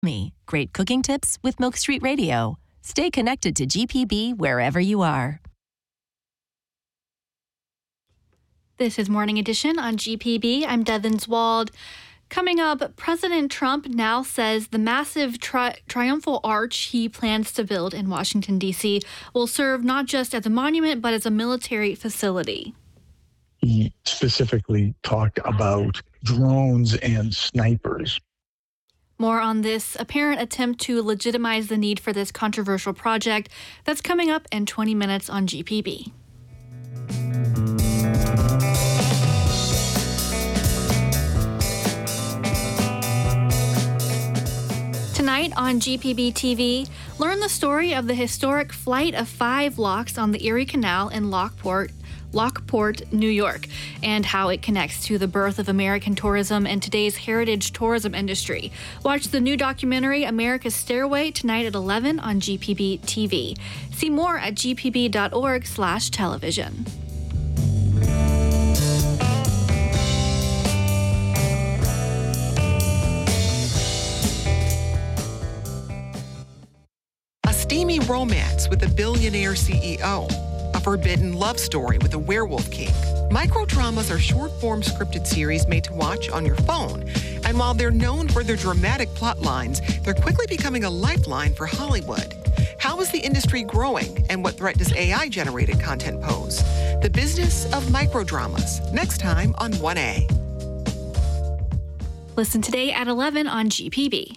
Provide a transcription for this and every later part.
Me, great cooking tips with Milk Street Radio. Stay connected to GPB wherever you are. This is Morning Edition on GPB. I'm Devin Zwald. Coming up, President Trump now says the massive triumphal arch he plans to build in Washington, D.C. will serve not just as a monument, but as a military facility. He specifically talked about drones and snipers. More on this apparent attempt to legitimize the need for this controversial project. That's coming up in 20 minutes on GPB. Tonight on GPB TV, learn the story of the historic Flight of 5 locks on the Erie Canal in Lockport, New York, and how it connects to the birth of American tourism and today's heritage tourism industry. Watch the new documentary America's Stairway tonight at 11 on GPB TV. See more at gpb.org/television. A steamy romance with a billionaire CEO. A forbidden love story with a werewolf king. Microdramas are short-form scripted series made to watch on your phone. And while they're known for their dramatic plot lines, they're quickly becoming a lifeline for Hollywood. How is the industry growing, and what threat does AI-generated content pose? The business of microdramas. Next time on 1A. Listen today at 11 on GPB.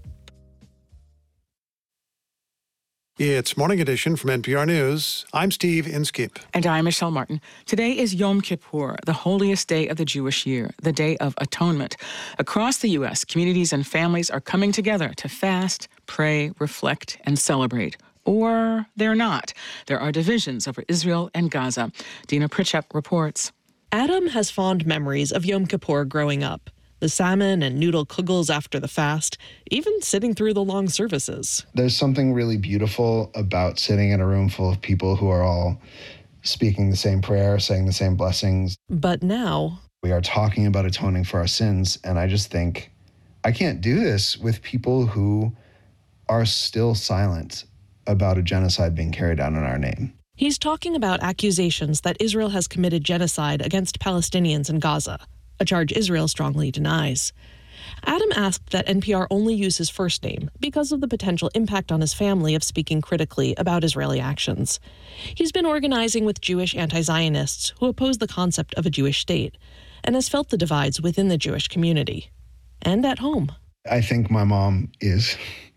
It's Morning Edition from NPR News. I'm Steve Inskip. And I'm Michelle Martin. Today is Yom Kippur, the holiest day of the Jewish year, the Day of Atonement. Across the U.S., communities and families are coming together to fast, pray, reflect, and celebrate. Or they're not. There are divisions over Israel and Gaza. Dina Pritchett reports. Adam has fond memories of Yom Kippur growing up. The salmon and noodle kugels after the fast, even sitting through the long services. There's something really beautiful about sitting in a room full of people who are all speaking the same prayer, saying the same blessings. But now we are talking about atoning for our sins, and I just think I can't do this with people who are still silent about a genocide being carried out in our name. He's talking about accusations that Israel has committed genocide against Palestinians in Gaza, a charge Israel strongly denies. Adam asked that NPR only use his first name because of the potential impact on his family of speaking critically about Israeli actions. He's been organizing with Jewish anti-Zionists who oppose the concept of a Jewish state and has felt the divides within the Jewish community and at home. I think my mom is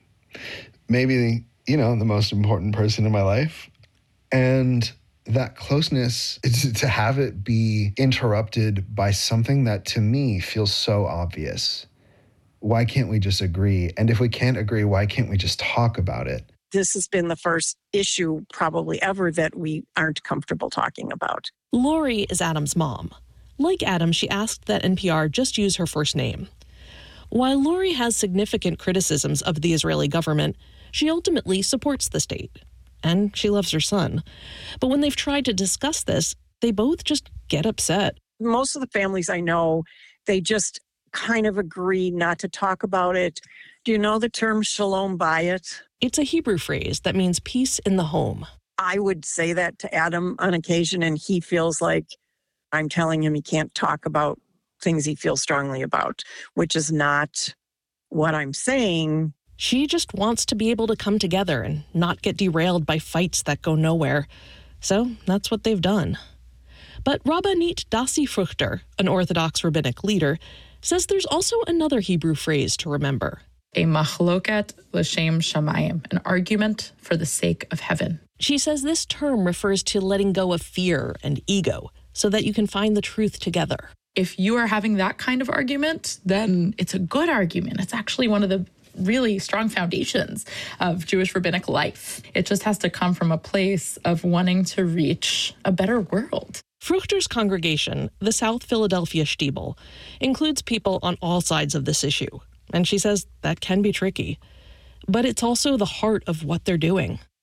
maybe, the most important person in my life. And that closeness, to have it be interrupted by something that to me feels so obvious. Why can't we just agree? And if we can't agree, why can't we just talk about it? This has been the first issue probably ever that we aren't comfortable talking about. Lori is Adam's mom. Like Adam, she asked that NPR just use her first name. While Lori has significant criticisms of the Israeli government, she ultimately supports the state. And she loves her son. But when they've tried to discuss this, they both just get upset. Most of the families I know, they just kind of agree not to talk about it. Do you know the term shalom bayit? It's a Hebrew phrase that means peace in the home. I would say that to Adam on occasion, and he feels like I'm telling him he can't talk about things he feels strongly about, which is not what I'm saying. She just wants to be able to come together and not get derailed by fights that go nowhere. So that's what they've done. But Rabbanit Dasi Fruchter, an Orthodox rabbinic leader, says there's also another Hebrew phrase to remember. A machloket l'shem shamayim, an argument for the sake of heaven. She says this term refers to letting go of fear and ego so that you can find the truth together. If you are having that kind of argument, then it's a good argument. It's actually one of the really strong foundations of Jewish rabbinic life. It just has to come from a place of wanting to reach a better world. Fruchter's congregation, the South Philadelphia Stiebel, includes people on all sides of this issue. And she says that can be tricky. But it's also the heart of what they're doing.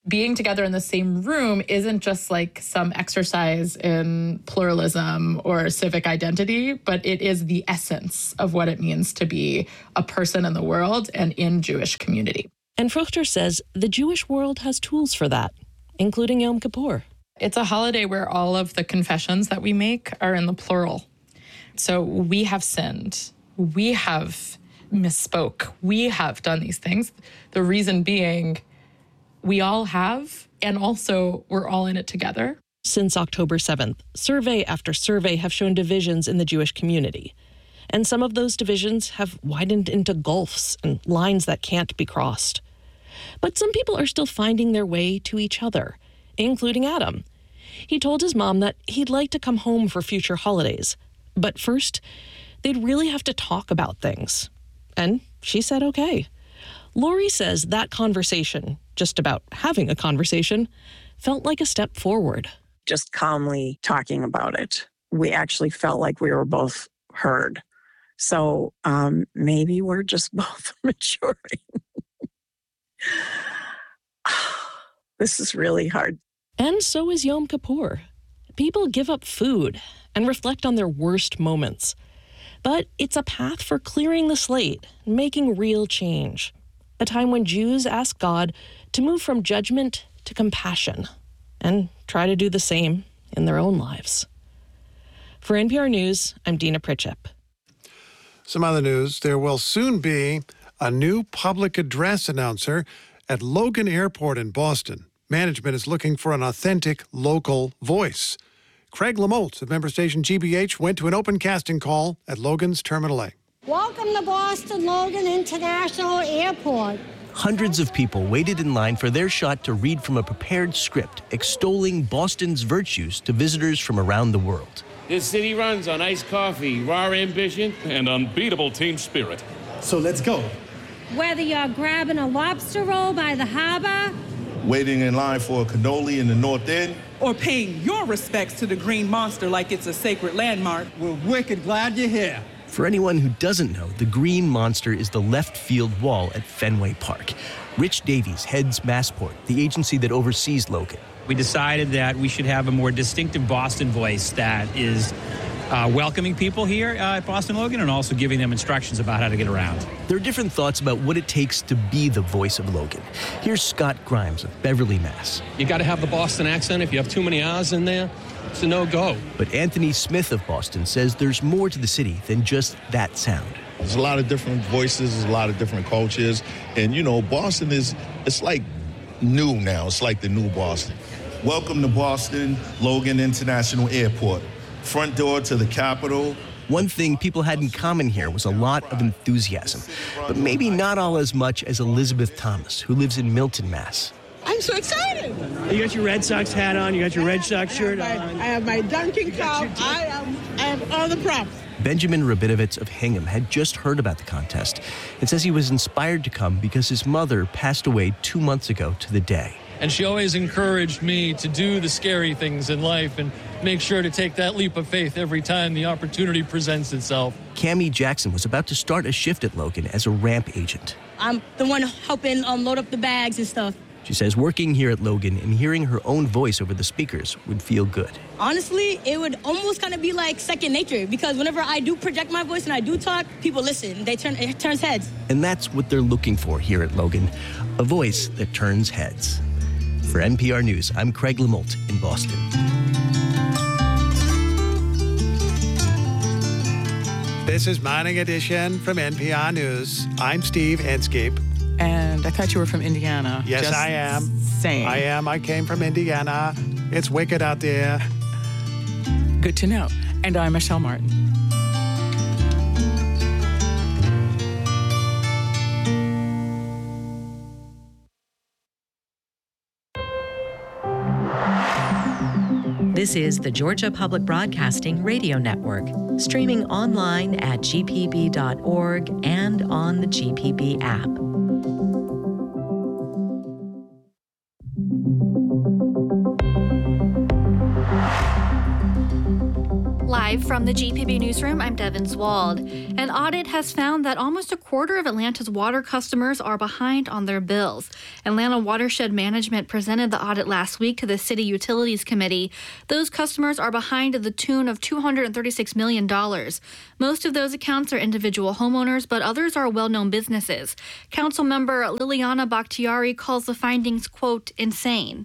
being together in the same room isn't just like some exercise in pluralism or civic identity, but it is the essence of what it means to be a person in the world and in Jewish community. And Fruchter says the Jewish world has tools for that, including Yom Kippur. It's a holiday where all of the confessions that we make are in the plural. So we have sinned. We have misspoke. We have done these things. The reason being, we all have, and also we're all in it together. Since October 7th, survey after survey have shown divisions in the Jewish community. And some of those divisions have widened into gulfs and lines that can't be crossed. But some people are still finding their way to each other, including Adam. He told his mom that he'd like to come home for future holidays. But first, they'd really have to talk about things. And she said okay. Lori says that conversation, just about having a conversation, felt like a step forward. Just calmly talking about it. We actually felt like we were both heard. So maybe we're just both maturing. This is really hard. And so is Yom Kippur. People give up food and reflect on their worst moments. But it's a path for clearing the slate and making real change. A time when Jews ask God to move from judgment to compassion and try to do the same in their own lives. For NPR News, I'm Dina Pritchett. Some other news, there will soon be a new public address announcer at Logan Airport in Boston. Management is looking for an authentic local voice. Craig Lamolt of member station GBH went to an open casting call at Logan's Terminal A. Welcome to Boston Logan International Airport. Hundreds of people waited in line for their shot to read from a prepared script extolling Boston's virtues to visitors from around the world. This city runs on iced coffee, raw ambition, and unbeatable team spirit. So let's go. Whether you're grabbing a lobster roll by the harbor, waiting in line for a cannoli in the North End, or paying your respects to the Green Monster like it's a sacred landmark, we're wicked glad you're here. For anyone who doesn't know, the Green Monster is the left field wall at Fenway Park. Rich Davies heads Massport, the agency that oversees Logan. We decided that we should have a more distinctive Boston voice that is welcoming people here at Boston Logan and also giving them instructions about how to get around. There are different thoughts about what it takes to be the voice of Logan. Here's Scott Grimes of Beverly, Mass. You got to have the Boston accent. If you have too many R's in there, it's a no-go. But Anthony Smith of Boston says there's more to the city than just that sound. There's a lot of different voices, there's a lot of different cultures. And, you know, Boston it's like new now. It's like the new Boston. Welcome to Boston Logan International Airport. Front door to the Capitol. One thing people had in common here was a lot of enthusiasm, but maybe not all as much as Elizabeth Thomas, who lives in Milton, Mass. I'm so excited. You got your Red Sox hat on, you got your Red Sox shirt on. I have my Dunkin' cup, I have all the props. Benjamin Rabinovitz of Hingham had just heard about the contest and says he was inspired to come because his mother passed away 2 months ago to the day. And she always encouraged me to do the scary things in life and make sure to take that leap of faith every time the opportunity presents itself. Cammie Jackson was about to start a shift at Logan as a ramp agent. I'm the one helping load up the bags and stuff. She says working here at Logan and hearing her own voice over the speakers would feel good. Honestly, it would almost kind of be like second nature because whenever I do project my voice and I do talk, people listen. It turns heads. And that's what they're looking for here at Logan, a voice that turns heads. For NPR News, I'm Craig Lamolt in Boston. This is Morning Edition from NPR News. I'm Steve Inskeep. And I thought you were from Indiana. Yes, Just I am. Saying. I am. I came from Indiana. It's wicked out there. Good to know. And I'm Michelle Martin. This is the Georgia Public Broadcasting Radio Network, streaming online at gpb.org and on the GPB app. Live Live from the GPB Newsroom, I'm Devin Swald. An audit has found that almost a quarter of Atlanta's water customers are behind on their bills. Atlanta Watershed Management presented the audit last week to the City Utilities Committee. Those customers are behind to the tune of $236 million. Most of those accounts are individual homeowners, but others are well-known businesses. Councilmember Liliana Bakhtiari calls the findings, quote, insane.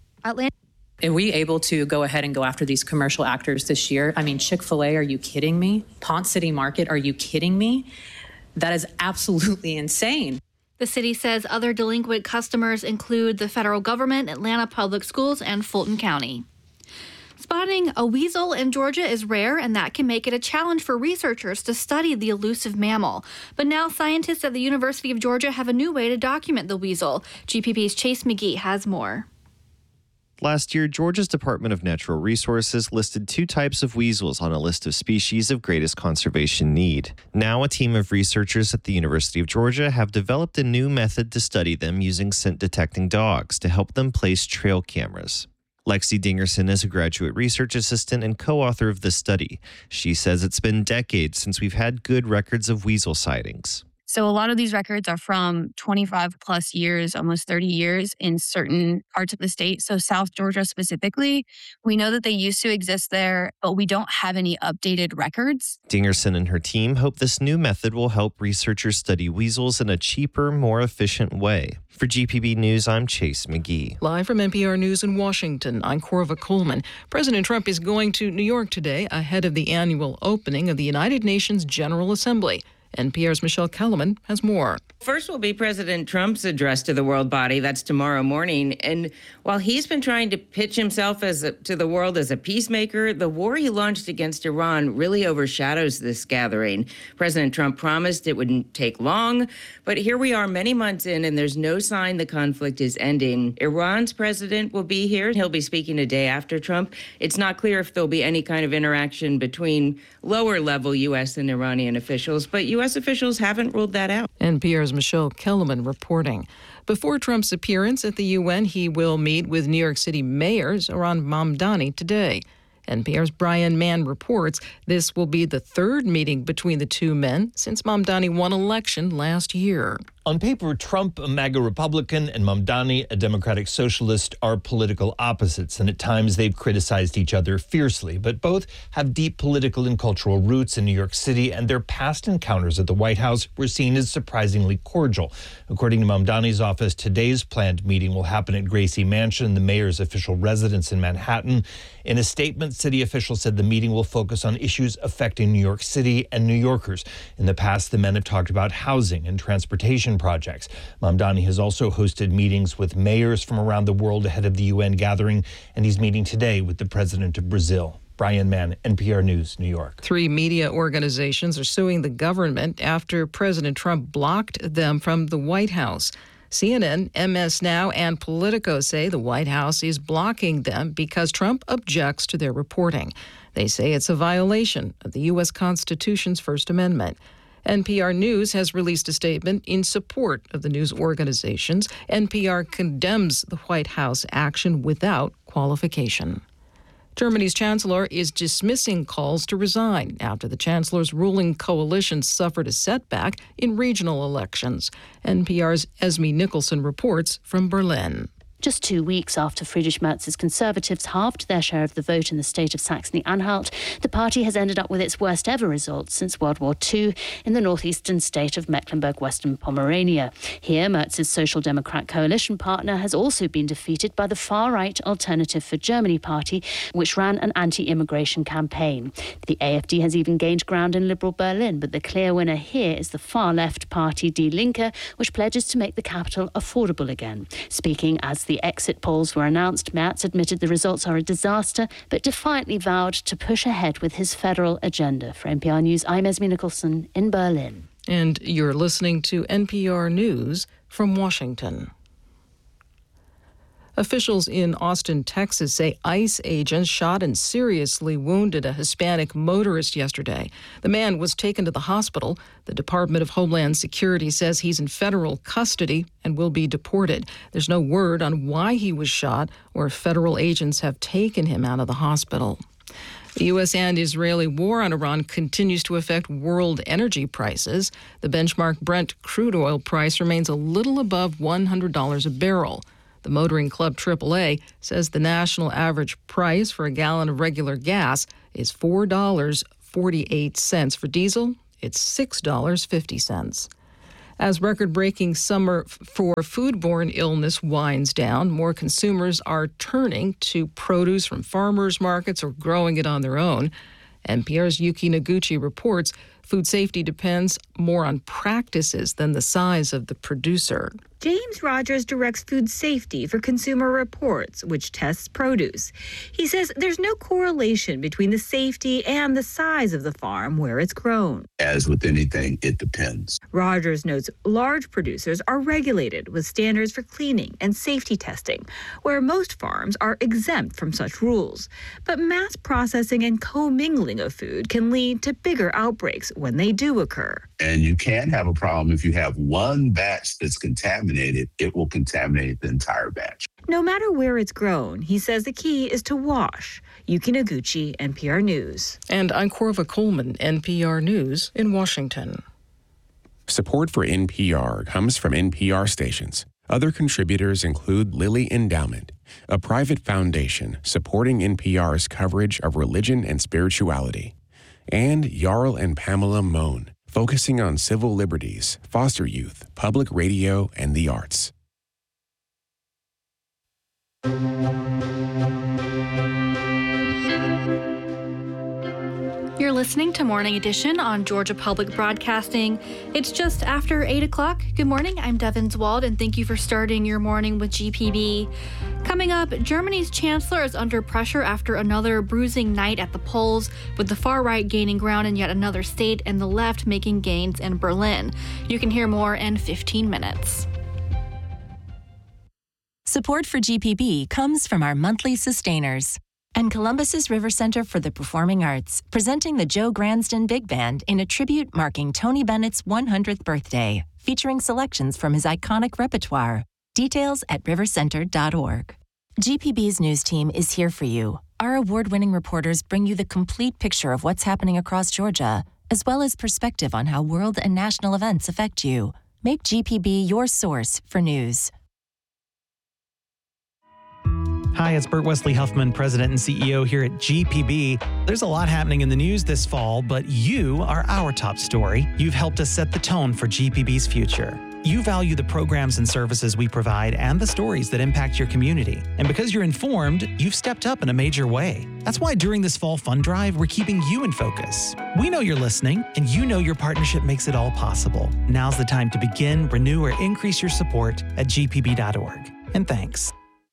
Are we able to go ahead and go after these commercial actors this year? I mean, Chick-fil-A, are you kidding me? Ponce City Market, are you kidding me? That is absolutely insane. The city says other delinquent customers include the federal government, Atlanta Public Schools, and Fulton County. Spotting a weasel in Georgia is rare, and that can make it a challenge for researchers to study the elusive mammal. But now scientists at the University of Georgia have a new way to document the weasel. GPB's Chase McGee has more. Last year, Georgia's Department of Natural Resources listed 2 types of weasels on a list of species of greatest conservation need. Now, a team of researchers at the University of Georgia have developed a new method to study them using scent-detecting dogs to help them place trail cameras. Lexi Dingerson is a graduate research assistant and co-author of this study. She says it's been decades since we've had good records of weasel sightings. So a lot of these records are from 25 plus years, almost 30 years in certain parts of the state. So South Georgia specifically, we know that they used to exist there, but we don't have any updated records. Dingerson and her team hope this new method will help researchers study weasels in a cheaper, more efficient way. For GPB News, I'm Chase McGee. Live from NPR News in Washington, I'm Corva Coleman. President Trump is going to New York today ahead of the annual opening of the United Nations General Assembly. NPR's Michelle Kellerman has more. First will be President Trump's address to the world body. That's tomorrow morning. And while he's been trying to pitch himself to the world as a peacemaker, the war he launched against Iran really overshadows this gathering. President Trump promised it wouldn't take long, but here we are many months in, and there's no sign the conflict is ending. Iran's president will be here. He'll be speaking a day after Trump. It's not clear if there'll be any kind of interaction between lower-level U.S. and Iranian officials, but U.S. officials haven't ruled that out. NPR's Michelle Kellerman reporting. Before Trump's appearance at the UN, he will meet with New York City Mayor Zohran Mamdani today. NPR's Brian Mann reports this will be the third meeting between the two men since Mamdani won election last year. On paper, Trump, a MAGA Republican, and Mamdani, a Democratic Socialist, are political opposites, and at times they've criticized each other fiercely. But both have deep political and cultural roots in New York City, and their past encounters at the White House were seen as surprisingly cordial. According to Mamdani's office, today's planned meeting will happen at Gracie Mansion, the mayor's official residence in Manhattan. In a statement, city officials said the meeting will focus on issues affecting New York City and New Yorkers. In the past, the men have talked about housing and transportation projects. Mamdani has also hosted meetings with mayors from around the world ahead of the UN gathering, and he's meeting today with the president of Brazil. Brian Mann, NPR News, New York. 3 media organizations are suing the government after President Trump blocked them from the White House. CNN, MS Now, and Politico say the White House is blocking them because Trump objects to their reporting. They say it's a violation of the U.S. Constitution's First Amendment. NPR News has released a statement in support of the news organizations. NPR condemns the White House action without qualification. Germany's chancellor is dismissing calls to resign after the chancellor's ruling coalition suffered a setback in regional elections. NPR's Esme Nicholson reports from Berlin. Just 2 weeks after Friedrich Merz's Conservatives halved their share of the vote in the state of Saxony-Anhalt, the party has ended up with its worst ever results since World War II in the northeastern state of Mecklenburg-Western Pomerania. Here, Merz's Social Democrat coalition partner has also been defeated by the far-right Alternative for Germany party, which ran an anti-immigration campaign. The AfD has even gained ground in liberal Berlin, but the clear winner here is the far-left party Die Linke, which pledges to make the capital affordable again. Speaking as the exit polls were announced, Merz admitted the results are a disaster, but defiantly vowed to push ahead with his federal agenda. For NPR News, I'm Esme Nicholson in Berlin. And you're listening to NPR News from Washington. Officials in Austin, Texas say ICE agents shot and seriously wounded a Hispanic motorist yesterday. The man was taken to the hospital. The Department of Homeland Security says he's in federal custody and will be deported. There's no word on why he was shot or if federal agents have taken him out of the hospital. The U.S. and Israeli war on Iran continues to affect world energy prices. The benchmark Brent crude oil price remains a little above $100 a barrel. The Motoring Club AAA says the national average price for a gallon of regular gas is $4.48. For diesel, it's $6.50. As record-breaking summer for foodborne illness winds down, more consumers are turning to produce from farmers markets or growing it on their own. NPR's Yuki Noguchi reports food safety depends more on practices than the size of the producer. James Rogers directs food safety for Consumer Reports, which tests produce. He says there's no correlation between the safety and the size of the farm where it's grown. As with anything, it depends. Rogers notes large producers are regulated with standards for cleaning and safety testing, where most farms are exempt from such rules. But mass processing and commingling of food can lead to bigger outbreaks when they do occur. And you can have a problem if you have one batch that's contaminated. It will contaminate the entire batch. No matter where it's grown, he says the key is to wash. Yuki Noguchi, NPR News. And I'm Corva Coleman, NPR News in Washington. Support for NPR comes from NPR stations. Other contributors include Lilly Endowment, a private foundation supporting NPR's coverage of religion and spirituality, and Jarl and Pamela Mohn, focusing on civil liberties, foster youth, public radio, and the arts. You're listening to Morning Edition on Georgia Public Broadcasting. It's just after 8 o'clock. Good morning, I'm Devin Zwald, and thank you for starting your morning with GPB. Coming up, Germany's chancellor is under pressure after another bruising night at the polls, with the far right gaining ground in yet another state and the left making gains in Berlin. You can hear more in 15 minutes. Support for GPB comes from our monthly sustainers and Columbus's River Center for the Performing Arts, presenting the Joe Gransden Big Band in a tribute marking Tony Bennett's 100th birthday, featuring selections from his iconic repertoire. Details at rivercenter.org. GPB's news team is here for you. Our award-winning reporters bring you the complete picture of what's happening across Georgia, as well as perspective on how world and national events affect you. Make GPB your source for news. Hi, it's Burt Wesley Huffman, President and CEO here at GPB. There's a lot happening in the news this fall, but you are our top story. You've helped us set the tone for GPB's future. You value the programs and services we provide and the stories that impact your community. And because you're informed, you've stepped up in a major way. That's why during this fall fund drive, we're keeping you in focus. We know you're listening, and you know your partnership makes it all possible. Now's the time to begin, renew, or increase your support at gpb.org. And thanks.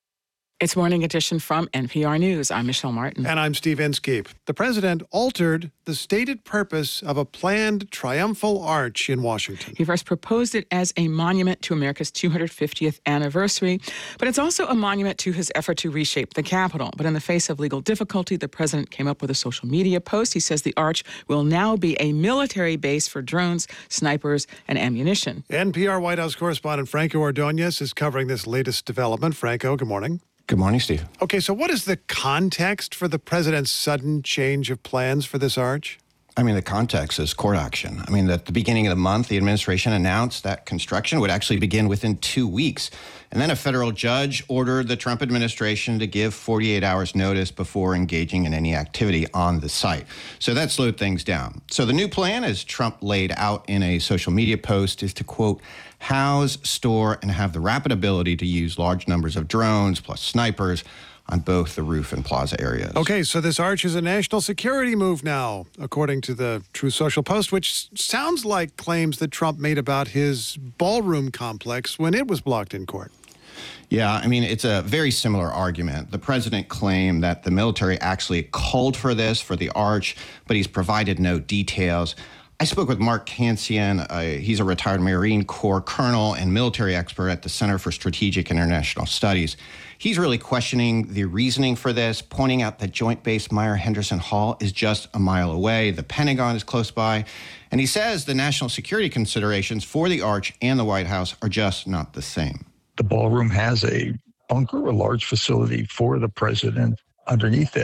It's Morning Edition from NPR News. I'm Michelle Martin. And I'm Steve Inskeep. The president altered the stated purpose of a planned triumphal arch in Washington. He first proposed it as a monument to America's 250th anniversary, but it's also a monument to his effort to reshape the Capitol. But in the face of legal difficulty, the president came up with a social media post. He says the arch will now be a military base for drones, snipers, and ammunition. NPR White House correspondent Franco Ordonez is covering this latest development. Franco, good morning. Good morning, Steve. Okay, so what is the context for the president's sudden change of plans for this arch? I mean, the context is court action. I mean, at the beginning of the month, the administration announced that construction would actually begin within 2 weeks. And then a federal judge ordered the Trump administration to give 48 hours notice before engaging in any activity on the site. So that slowed things down. So the new plan, as Trump laid out in a social media post, is to, quote, house, store, and have the rapid ability to use large numbers of drones plus snipers on both the roof and plaza areas. Okay, so this arch is a national security move now, according to the Truth Social Post, which sounds like claims that Trump made about his ballroom complex when it was blocked in court. Yeah, I mean, it's a very similar argument. The president claimed that the military actually called for this, for the arch, but he's provided no details. I spoke with Mark Cancian. He's a retired Marine Corps colonel and military expert at the Center for Strategic International Studies. He's really questioning the reasoning for this, pointing out that Joint Base Meier-Henderson Hall is just a mile away. The Pentagon is close by. And he says the national security considerations for the arch and the White House are just not the same. The ballroom has a bunker, a large facility for the president underneath it.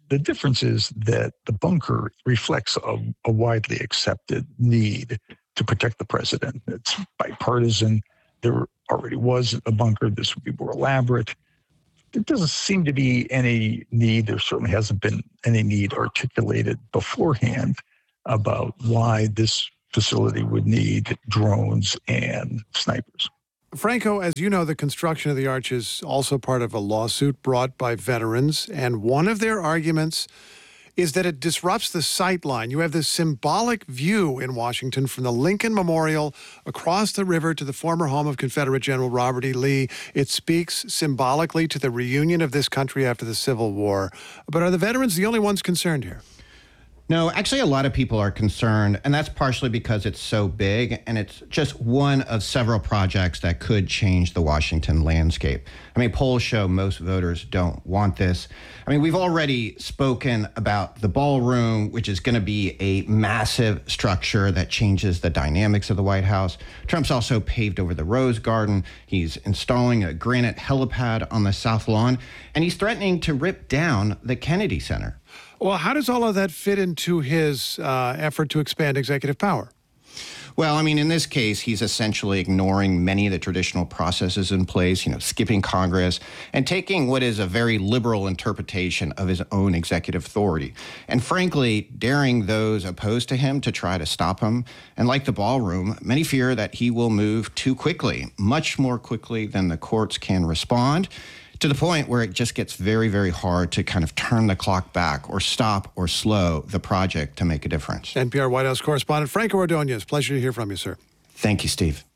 The difference is that the bunker reflects a widely accepted need to protect the president. It's bipartisan. There already was a bunker. This would be more elaborate. There doesn't seem to be any need. There certainly hasn't been any need articulated beforehand about why this facility would need drones and snipers. Franco, as you know, the construction of the arch is also part of a lawsuit brought by veterans, and one of their arguments is that it disrupts the sight line. You have this symbolic view in Washington from the Lincoln Memorial across the river to the former home of Confederate General Robert E. Lee. It speaks symbolically to the reunion of this country after the Civil War. But are the veterans the only ones concerned here? No, actually, a lot of people are concerned, and that's partially because it's so big, and it's just one of several projects that could change the Washington landscape. I mean, polls show most voters don't want this. I mean, we've already spoken about the ballroom, which is going to be a massive structure that changes the dynamics of the White House. Trump's also paved over the Rose Garden. He's installing a granite helipad on the South Lawn, and he's threatening to rip down the Kennedy Center. Well, how does all of that fit into his effort to expand executive power? Well, I mean, in this case, he's essentially ignoring many of the traditional processes in place, skipping Congress and taking what is a very liberal interpretation of his own executive authority. And frankly, daring those opposed to him to try to stop him. And like the ballroom, many fear that he will move too quickly, much more quickly than the courts can respond, to the point where it just gets very, very hard to kind of turn the clock back or stop or slow the project to make a difference. NPR White House correspondent Franco Ordonez, pleasure to hear from you, sir. Thank you, Steve.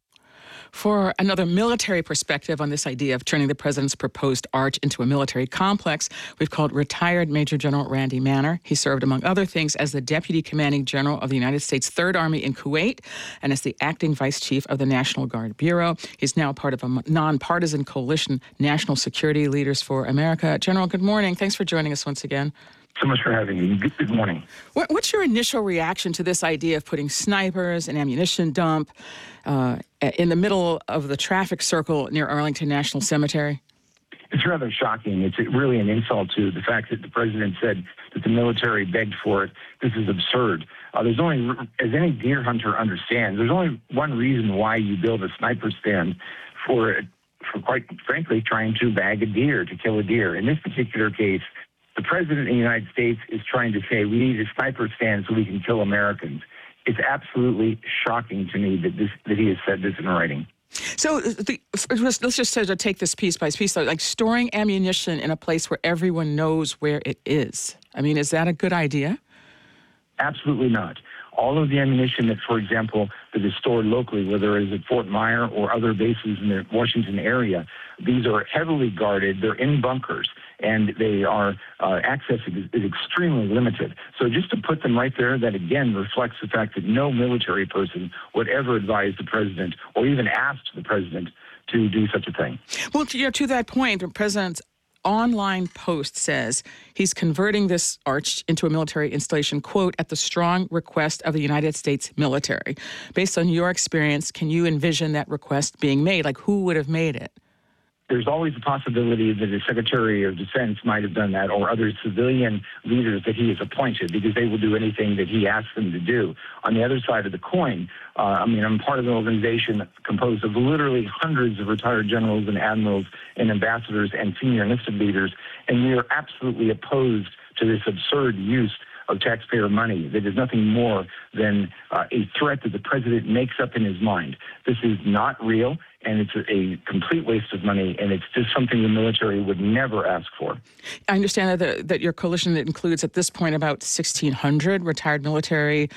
For another military perspective on this idea of turning the president's proposed arch into a military complex, we've called retired Major General Randy Manner. He served, among other things, as the Deputy Commanding General of the United States Third Army in Kuwait and as the acting Vice Chief of the National Guard Bureau. He's now part of a nonpartisan coalition, National Security Leaders for America. General, good morning. Thanks for joining us once again. So much for having me. Good morning. What's your initial reaction to this idea of putting snipers and ammunition dump in the middle of the traffic circle near Arlington National Cemetery? It's rather shocking. It's really an insult to the fact that the president said that the military begged for it. This is absurd. There's only, as any deer hunter understands, there's only one reason why you build a sniper stand for quite frankly, trying to bag a deer, to kill a deer. In this particular case, the president of the United States is trying to say we need a sniper stand so we can kill Americans. It's absolutely shocking to me that he has said this in writing. So let's just sort of take this piece by piece, like storing ammunition in a place where everyone knows where it is. I mean, is that a good idea? Absolutely not. All of the ammunition that, for example, that is stored locally, whether it is at Fort Myer or other bases in the Washington area, these are heavily guarded. They're in bunkers, and they are access is extremely limited. So just to put them right there, that again reflects the fact that no military person would ever advise the president or even ask the president to do such a thing. Well, to that point, the president's online post says he's converting this arch into a military installation, quote, at the strong request of the United States military. Based on your experience, can you envision that request being made? Like, who would have made it? There's always a possibility that the Secretary of Defense might have done that, or other civilian leaders that he has appointed, because they will do anything that he asks them to do. On the other side of the coin, I'm part of an organization composed of literally hundreds of retired generals and admirals and ambassadors and senior enlisted leaders, and we are absolutely opposed to this absurd use of taxpayer money that is nothing more than a threat that the president makes up in his mind. This is not real, and it's a complete waste of money, and it's just something the military would never ask for. I understand that your coalition includes at this point about 1,600 retired military,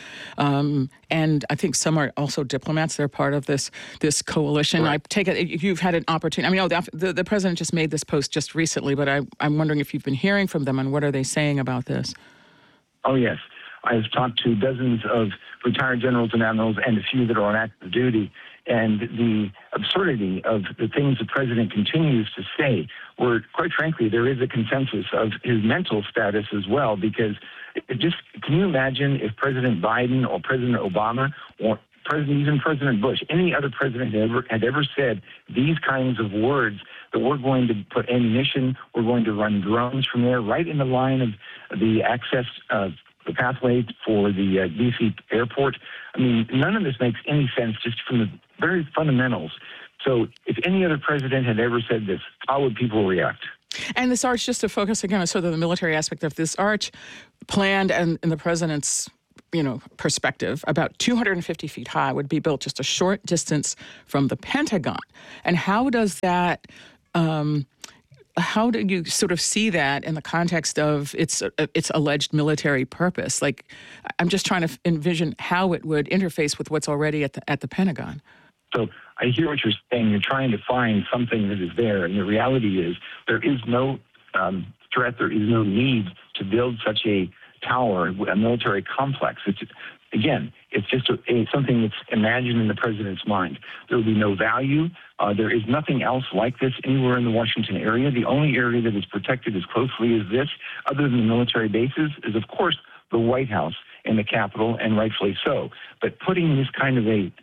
and I think some are also diplomats. They're part of this coalition. Right. I take it you've had an opportunity. I mean, the president just made this post just recently, but I'm wondering if you've been hearing from them and what are they saying about this? Oh, yes. I've talked to dozens of retired generals and admirals and a few that are on active duty. And the absurdity of the things the president continues to say, where, quite frankly, there is a consensus of his mental status as well, because can you imagine if President Biden or President Obama or even President Bush, any other president had ever said these kinds of words that we're going to put ammunition, we're going to run drones from there right in the line of the access the pathway for the D.C. airport. I mean, none of this makes any sense just from the very fundamentals. So if any other president had ever said this, how would people react? And this arch, just to focus again on sort of the military aspect of this arch, planned and in the president's perspective, about 250 feet high, would be built just a short distance from the Pentagon. And how does that, how do you sort of see that in the context of its alleged military purpose? Like, I'm just trying to envision how it would interface with what's already at the Pentagon. So I hear what you're saying. You're trying to find something that is there. And the reality is there is no threat. There is no need to build such a tower, a military complex. It's just something that's imagined in the president's mind. There will be no value. There is nothing else like this anywhere in the Washington area. The only area that is protected as closely as this, other than the military bases, is, of course, the White House and the Capitol, and rightfully so. But putting this kind of a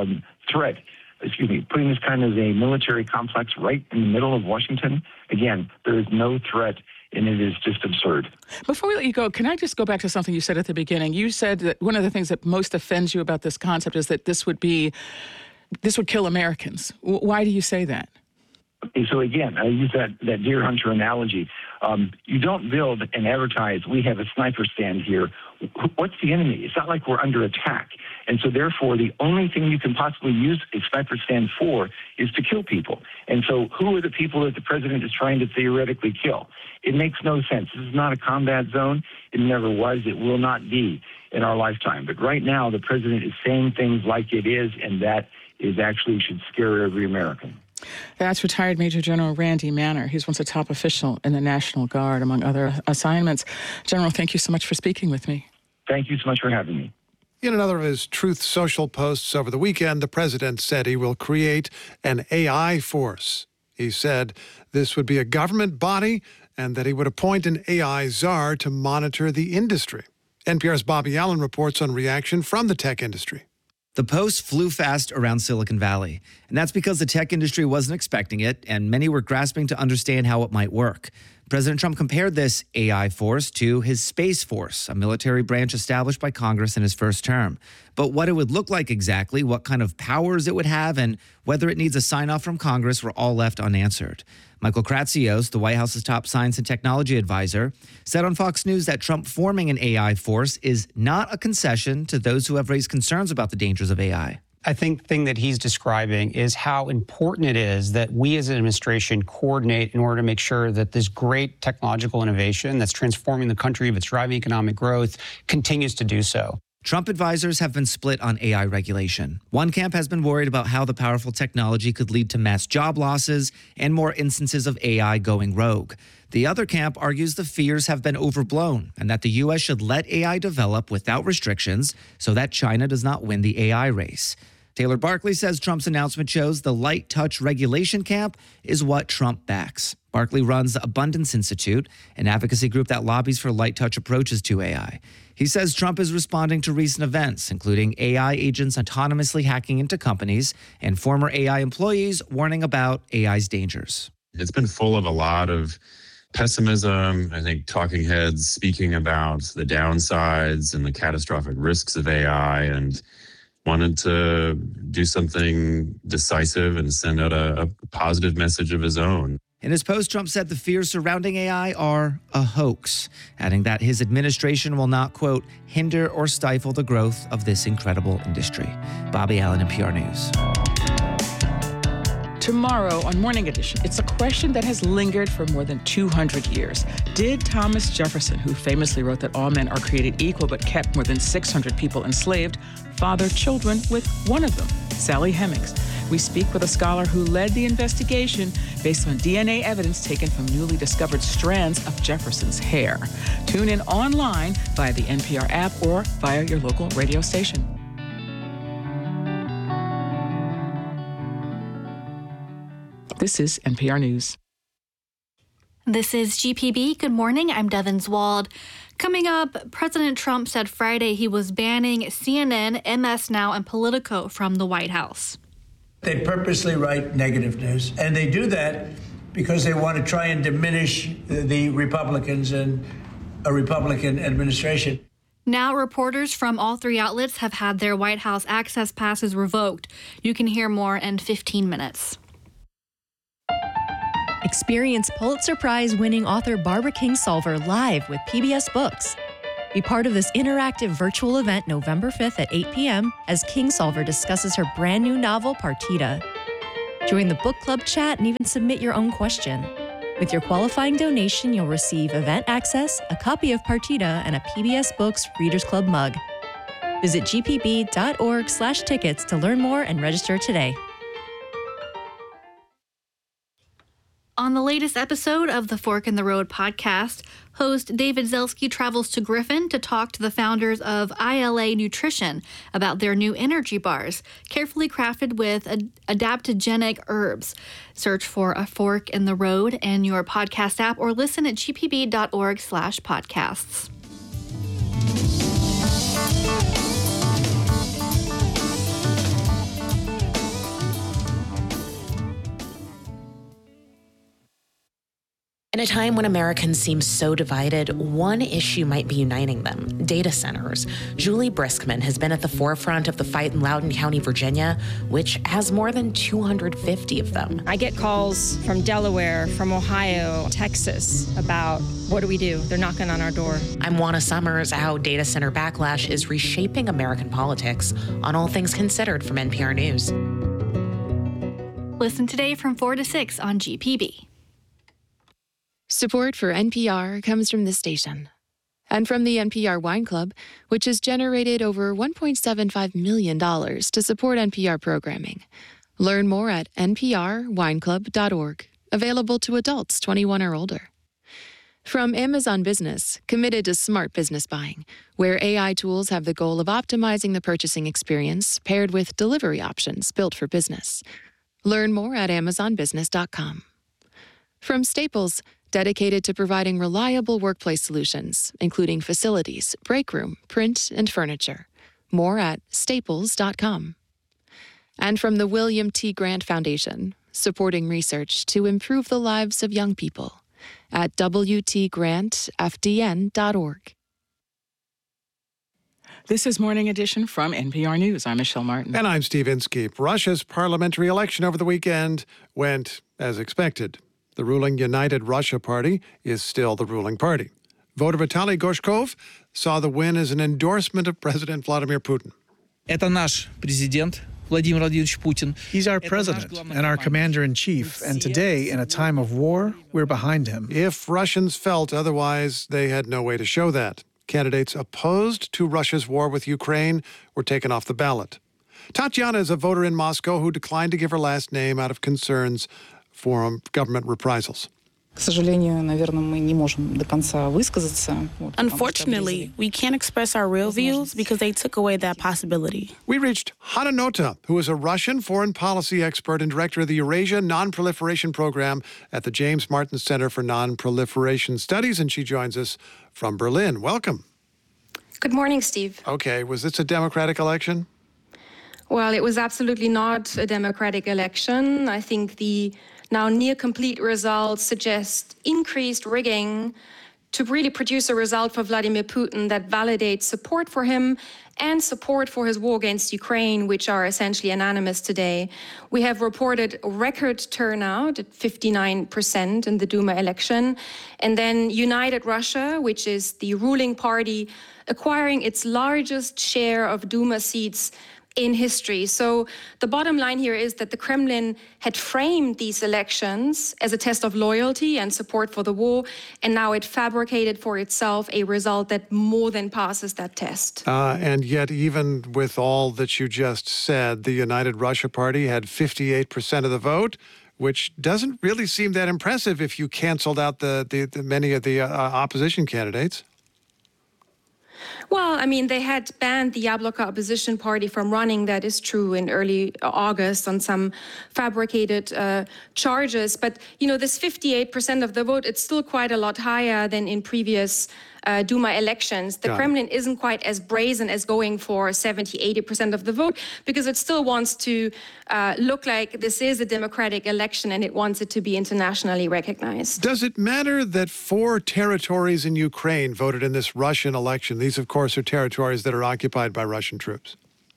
putting this kind of a military complex right in the middle of Washington, again, there is no threat, and it is just absurd. Before we let you go, can I just go back to something you said at the beginning? You said that one of the things that most offends you about this concept is that this would kill Americans. Why do you say that? Okay, so again, I use that deer hunter analogy. You don't build and advertise, we have a sniper stand here. What's the enemy? It's not like we're under attack. And so therefore, the only thing you can possibly use a sniper stand for is to kill people. And so who are the people that the president is trying to theoretically kill? It makes no sense. This is not a combat zone. It never was. It will not be in our lifetime. But right now, the president is saying things like it is, and that is actually should scare every American. That's retired Major General Randy Manner. He's once a top official in the National Guard, among other assignments. General, thank you so much for speaking with me. Thank you so much for having me. In another of his Truth Social posts over the weekend, the president said he will create an AI force. He said this would be a government body and that he would appoint an AI czar to monitor the industry. NPR's Bobby Allen reports on reaction from the tech industry. The post flew fast around Silicon Valley, and that's because the tech industry wasn't expecting it, and many were grasping to understand how it might work. President Trump compared this AI force to his Space Force, a military branch established by Congress in his first term. But what it would look like exactly, what kind of powers it would have, and whether it needs a sign-off from Congress were all left unanswered. Michael Kratsios, the White House's top science and technology advisor, said on Fox News that Trump forming an AI force is not a concession to those who have raised concerns about the dangers of AI. I think the thing that he's describing is how important it is that we as an administration coordinate in order to make sure that this great technological innovation that's transforming the country, that's driving economic growth, continues to do so. Trump advisors have been split on AI regulation. One camp has been worried about how the powerful technology could lead to mass job losses and more instances of AI going rogue. The other camp argues the fears have been overblown and that the U.S. should let AI develop without restrictions so that China does not win the AI race. Taylor Barkley says Trump's announcement shows the light touch regulation camp is what Trump backs. Barkley runs the Abundance Institute, an advocacy group that lobbies for light touch approaches to AI. He says Trump is responding to recent events, including AI agents autonomously hacking into companies and former AI employees warning about AI's dangers. It's been full of a lot of pessimism. I think talking heads speaking about the downsides and the catastrophic risks of AI, and wanted to do something decisive and send out a positive message of his own. In his post, Trump said the fears surrounding AI are a hoax, adding that his administration will not, quote, hinder or stifle the growth of this incredible industry. Bobby Allen, NPR News. Tomorrow on Morning Edition, it's a question that has lingered for more than 200 years. Did Thomas Jefferson, who famously wrote that all men are created equal but kept more than 600 people enslaved, father children with one of them, Sally Hemings? We speak with a scholar who led the investigation based on DNA evidence taken from newly discovered strands of Jefferson's hair. Tune in online via the NPR app or via your local radio station. This is NPR News. This is GPB. Good morning. I'm Devin Zwald. Coming up, President Trump said Friday he was banning CNN, MS Now, and Politico from the White House. They purposely write negative news, and they do that because they want to try and diminish the Republicans and a Republican administration. Now, reporters from all three outlets have had their White House access passes revoked. You can hear more in 15 minutes. Experience Pulitzer Prize-winning author Barbara Kingsolver live with PBS Books. Be part of this interactive virtual event November 5th at 8 p.m. as Kingsolver discusses her brand new novel, Partita. Join the book club chat and even submit your own question. With your qualifying donation, you'll receive event access, a copy of Partita, and a PBS Books Readers Club mug. Visit gpb.org/tickets to learn more and register today. On the latest episode of the Fork in the Road podcast, host David Zelski travels to Griffin to talk to the founders of ILA Nutrition about their new energy bars, carefully crafted with adaptogenic herbs. Search for A Fork in the Road in your podcast app or listen at gpb.org/podcasts. In a time when Americans seem so divided, one issue might be uniting them: data centers. Julie Briskman has been at the forefront of the fight in Loudoun County, Virginia, which has more than 250 of them. I get calls from Delaware, from Ohio, Texas about what do? They're knocking on our door. I'm Juana Summers. How data center backlash is reshaping American politics on All Things Considered from NPR News. Listen today from 4 to 6 on GPB. Support for NPR comes from this station and from the NPR Wine Club, which has generated over $1.75 million to support NPR programming. Learn more at nprwineclub.org, available to adults 21 or older. From Amazon Business, committed to smart business buying, where AI tools have the goal of optimizing the purchasing experience paired with delivery options built for business. Learn more at amazonbusiness.com. From Staples, dedicated to providing reliable workplace solutions, including facilities, break room, print, and furniture. More at staples.com. And from the William T. Grant Foundation, supporting research to improve the lives of young people at wtgrantfdn.org. This is Morning Edition from NPR News. I'm Michelle Martin. And I'm Steve Inskeep. Russia's parliamentary election over the weekend went as expected. The ruling United Russia Party is still the ruling party. Voter Vitaly Gorshkov saw the win as an endorsement of President Vladimir Putin. Это наш президент Vladimir Vladimirovich Putin. He's our president and our commander-in-chief, and today, in a time of war, we're behind him. If Russians felt otherwise, they had no way to show that. Candidates opposed to Russia's war with Ukraine were taken off the ballot. Tatiana is a voter in Moscow who declined to give her last name out of concerns for government reprisals. Unfortunately, we can't express our real views because they took away that possibility. We reached Hanna Nota, who is a Russian foreign policy expert and director of the Eurasia Non-Proliferation Program at the James Martin Center for Non-Proliferation Studies, and she joins us from Berlin. Welcome. Good morning, Steve. Okay, was this a democratic election? Well, it was absolutely not a democratic election. I think the now near-complete results suggest increased rigging to really produce a result for Vladimir Putin that validates support for him and support for his war against Ukraine, which are essentially unanimous today. We have reported record turnout at 59% in the Duma election. And then United Russia, which is the ruling party, acquiring its largest share of Duma seats in history. So the bottom line here is that the Kremlin had framed these elections as a test of loyalty and support for the war, and now it fabricated for itself a result that more than passes that test. And yet, even with all that you just said, the United Russia Party had 58% of the vote, which doesn't really seem that impressive if you canceled out the many of the opposition candidates. Well, I mean, they had banned the Yabloko opposition party from running, that is true, in early August on some fabricated charges. But, you know, this 58% of the vote, it's still quite a lot higher than in previous Duma elections, the Kremlin isn't quite as brazen as going for 70-80% of the vote, because it still wants to look like this is a democratic election and it wants it to be internationally recognized. Does it matter that 4 territories in Ukraine voted in this Russian election? These, of course, are territories that are occupied by Russian troops.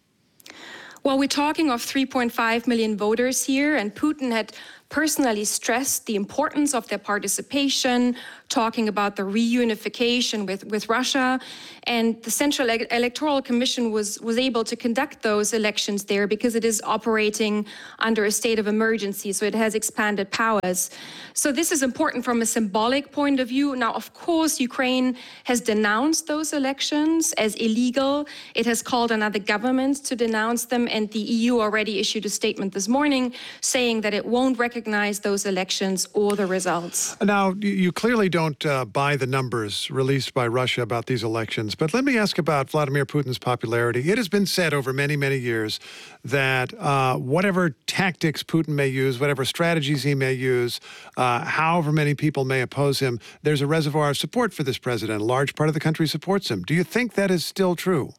Well, we're talking of 3.5 million voters here, and Putin had personally stressed the importance of their participation, talking about the reunification with Russia. And the Central Electoral Commission was able to conduct those elections there because it is operating under a state of emergency, so it has expanded powers. So this is important from a symbolic point of view. Now, of course, Ukraine has denounced those elections as illegal. It has called on other governments to denounce them, and the EU already issued a statement this morning saying that it won't recognize those elections or the results. Now, you clearly don't buy the numbers released by Russia about these elections, but let me ask about Vladimir Putin's popularity. It has been said over many, many years that whatever tactics Putin may use, whatever strategies he may use, however many people may oppose him, there's a reservoir of support for this president. A large part of the country supports him. Do you think that is still true?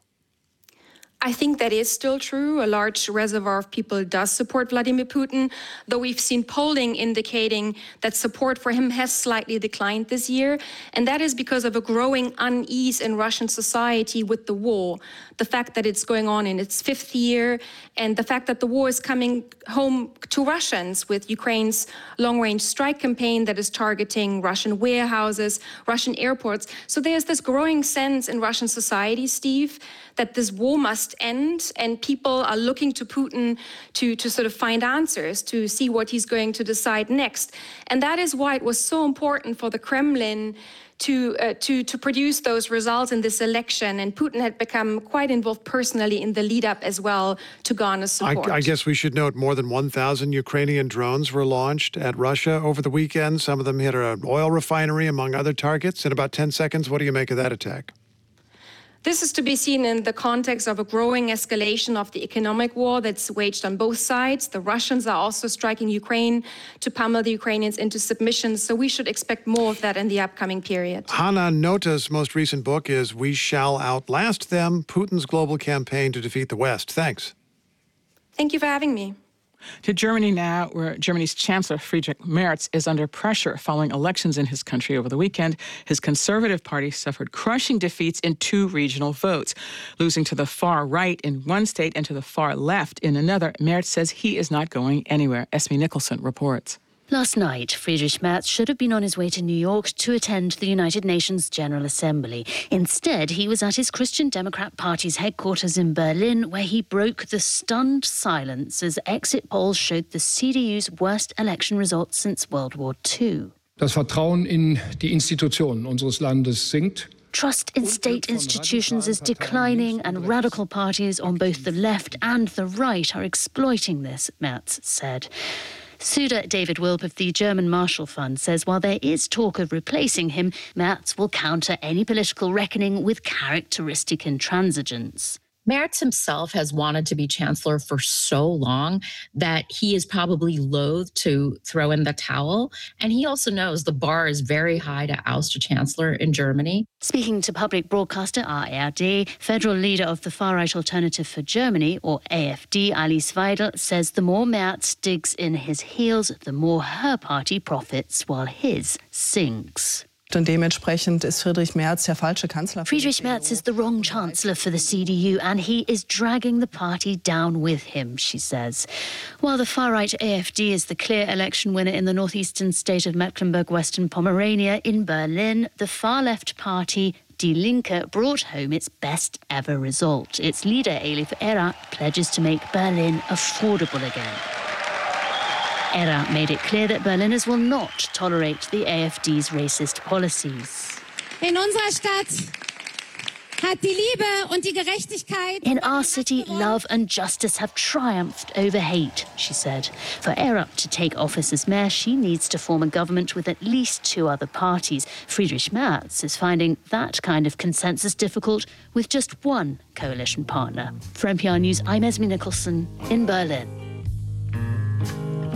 I think that is still true. A large reservoir of people does support Vladimir Putin, though we've seen polling indicating that support for him has slightly declined this year. And that is because of a growing unease in Russian society with the war. The fact that it's going on in its 5th year, and the fact that the war is coming home to Russians with Ukraine's long-range strike campaign that is targeting Russian warehouses, Russian airports. So there's this growing sense in Russian society, Steve, that this war must end, and people are looking to Putin to sort of find answers, to see what he's going to decide next. And that is why it was so important for the Kremlin to produce those results in this election. And Putin had become quite involved personally in the lead up as well to garner support. I guess we should note more than 1,000 Ukrainian drones were launched at Russia over the weekend. Some of them hit an oil refinery, among other targets. In about 10 seconds, what do you make of that attack? This is to be seen in the context of a growing escalation of the economic war that's waged on both sides. The Russians are also striking Ukraine to pummel the Ukrainians into submission, so we should expect more of that in the upcoming period. Hanna Nota's most recent book is We Shall Outlast Them, Putin's Global Campaign to Defeat the West. Thanks. Thank you for having me. To Germany now, where Germany's Chancellor Friedrich Merz is under pressure following elections in his country over the weekend. His Conservative Party suffered crushing defeats in 2 regional votes, losing to the far right in one state and to the far left in another. Merz says he is not going anywhere. Esme Nicholson reports. Last night, Friedrich Merz should have been on his way to New York to attend the United Nations General Assembly. Instead, he was at his Christian Democrat Party's headquarters in Berlin, where he broke the stunned silence as exit polls showed the CDU's worst election results since World War II. Das Vertrauen in die Institutionen unseres Landes sinkt. Trust in state institutions is declining, and radical parties on both the left and the right are exploiting this, Merz said. Suda David Wilp of the German Marshall Fund says while there is talk of replacing him, Merz will counter any political reckoning with characteristic intransigence. Merz himself has wanted to be chancellor for so long that he is probably loath to throw in the towel. And he also knows the bar is very high to oust a chancellor in Germany. Speaking to public broadcaster ARD, federal leader of the far-right Alternative for Germany, or AfD, Alice Weidel, says the more Merz digs in his heels, the more her party profits while his sinks. Und dementsprechend ist Friedrich Merz der falsche Kanzler. Friedrich Merz is the wrong chancellor for the CDU, and he is dragging the party down with him, she says. While the far-right AfD is the clear election winner in the northeastern state of Mecklenburg-Western Pomerania, in Berlin, the far-left party Die Linke brought home its best ever result. Its leader, Elif Erra, pledges to make Berlin affordable again. Erra made it clear that Berliners will not tolerate the AfD's racist policies. In unserer Stadt hat die Liebe und die Gerechtigkeit. In our city, love and justice have triumphed over hate, she said. For Erra to take office as mayor, she needs to form a government with at least 2 other parties. Friedrich Merz is finding that kind of consensus difficult with just one coalition partner. For NPR News, I'm Esme Nicholson in Berlin.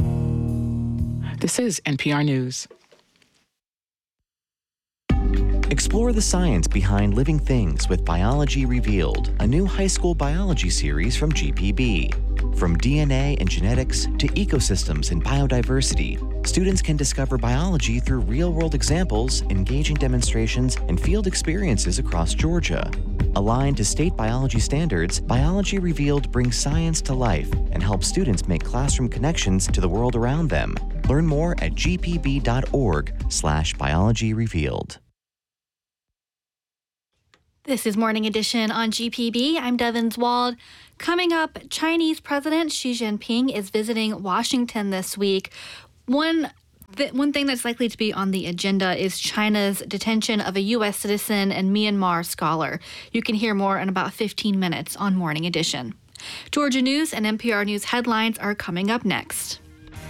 This is NPR News. Explore the science behind living things with Biology Revealed, a new high school biology series from GPB. From DNA and genetics to ecosystems and biodiversity, students can discover biology through real-world examples, engaging demonstrations, and field experiences across Georgia. Aligned to state biology standards, Biology Revealed brings science to life and helps students make classroom connections to the world around them. Learn more at gpb.org/Biology Revealed. This is Morning Edition on GPB. I'm Devins Wald. Coming up, Chinese President Xi Jinping is visiting Washington this week. One thing that's likely to be on the agenda is China's detention of a U.S. citizen and Myanmar scholar. You can hear more in about 15 minutes on Morning Edition. Georgia News and NPR News headlines are coming up next.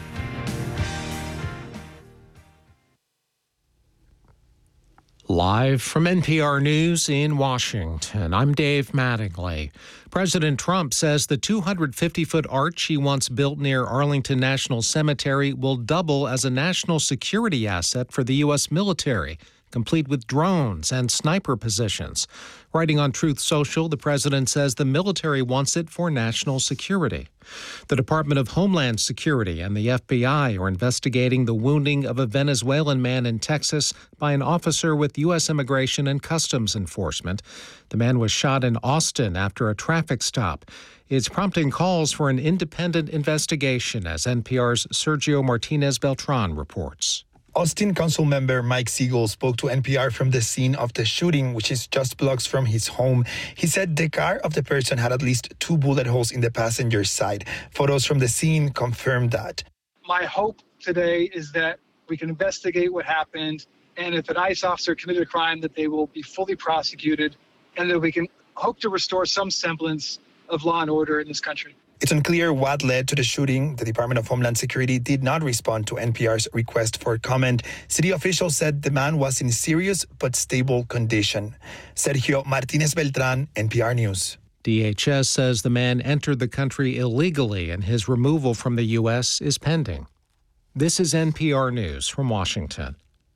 Live from NPR News in Washington, I'm Dave Mattingly. President Trump says the 250-foot arch he once built near Arlington National Cemetery will double as a national security asset for the U.S. military, complete with drones and sniper positions. Writing on Truth Social, the president says the military wants it for national security. The Department of Homeland Security and the FBI are investigating the wounding of a Venezuelan man in Texas by an officer with U.S. Immigration and Customs Enforcement. The man was shot in Austin after a traffic stop. It's prompting calls for an independent investigation, as NPR's Sergio Martinez Beltran reports. Austin Council member Mike Siegel spoke to NPR from the scene of the shooting, which is just blocks from his home. He said the car of the person had at least 2 bullet holes in the passenger side. Photos from the scene confirmed that. My hope today is that we can investigate what happened, and if an ICE officer committed a crime, that they will be fully prosecuted, and that we can hope to restore some semblance of law and order in this country. It's unclear what led to the shooting. The Department of Homeland Security did not respond to NPR's request for comment. City officials said the man was in serious but stable condition. Sergio Martinez Beltran, NPR News. DHS says the man entered the country illegally and his removal from the U.S. is pending. This is NPR News from Washington.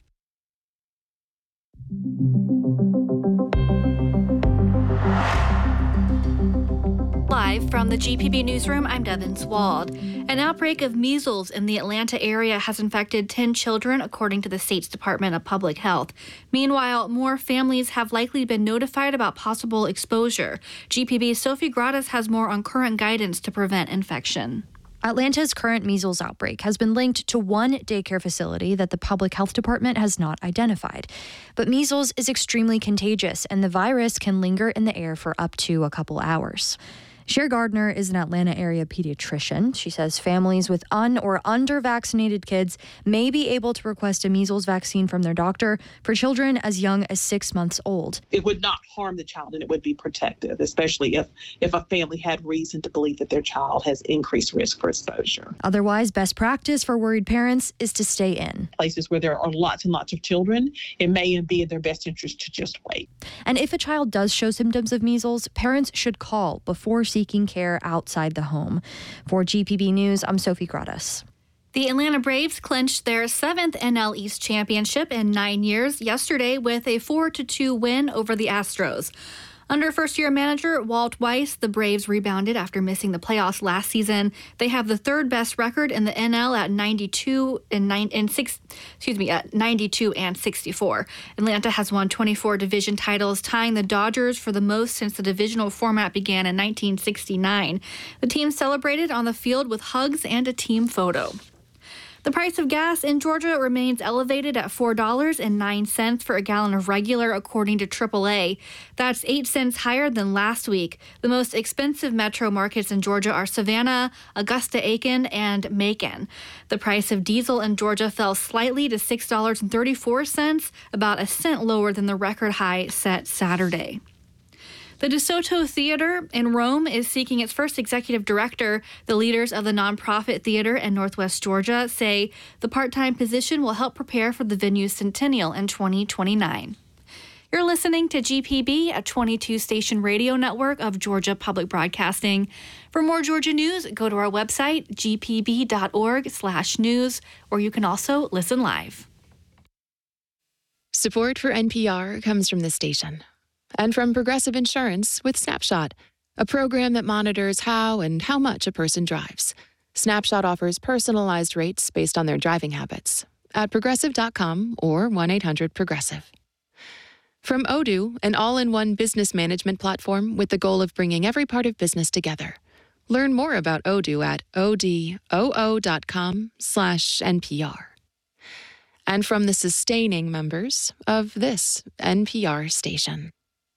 Live from the GPB Newsroom, I'm Devins Wald. An outbreak of measles in the Atlanta area has infected 10 children, according to the state's Department of Public Health. Meanwhile, more families have likely been notified about possible exposure. GPB's Sophie Gradas has more on current guidance to prevent infection. Atlanta's current measles outbreak has been linked to one daycare facility that the public health department has not identified. But measles is extremely contagious, and the virus can linger in the air for up to a couple hours. Cher Gardner is an Atlanta area pediatrician. She says families with or under-vaccinated kids may be able to request a measles vaccine from their doctor for children as young as 6 months old. It would not harm the child, and it would be protective, especially if a family had reason to believe that their child has increased risk for exposure. Otherwise, best practice for worried parents is to stay in. Places where there are lots and lots of children, it may be in their best interest to just wait. And if a child does show symptoms of measles, parents should call before seeking care outside the home. For GPB News, I'm Sophie Gradas. The Atlanta Braves clinched their 7th NL East championship in 9 years yesterday with a 4-2 win over the Astros. Under first-year manager Walt Weiss, the Braves rebounded after missing the playoffs last season. They have the third best record in the NL at 92 and 64. Atlanta has won 24 division titles, tying the Dodgers for the most since the divisional format began in 1969. The team celebrated on the field with hugs and a team photo. The price of gas in Georgia remains elevated at $4.09 for a gallon of regular, according to AAA. That's 8 cents higher than last week. The most expensive metro markets in Georgia are Savannah, Augusta-Aiken, and Macon. The price of diesel in Georgia fell slightly to $6.34, about a cent lower than the record high set Saturday. The DeSoto Theater in Rome is seeking its first executive director. The leaders of the nonprofit theater in Northwest Georgia say the part-time position will help prepare for the venue's centennial in 2029. You're listening to GPB, a 22-station radio network of Georgia Public Broadcasting. For more Georgia news, go to our website, gpb.org/news, or you can also listen live. Support for NPR comes from this station and from Progressive Insurance with Snapshot, a program that monitors how and how much a person drives. Snapshot offers personalized rates based on their driving habits at progressive.com or 1-800-PROGRESSIVE. From Odoo, an all-in-one business management platform with the goal of bringing every part of business together. Learn more about Odoo at odoo.com/NPR. And from the sustaining members of this NPR station.